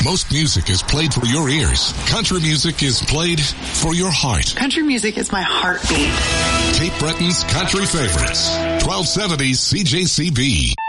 Most music is played for your ears. Country music is played for your heart. Country music is my heartbeat. Cape Breton's Country Favorites. 1270 CJCB.